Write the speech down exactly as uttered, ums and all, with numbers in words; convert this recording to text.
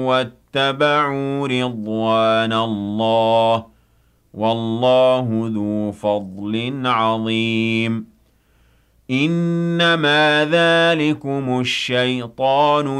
واتبعوا رضوان الله والله ذو فضل عظيم إنما ذلكم الشيطان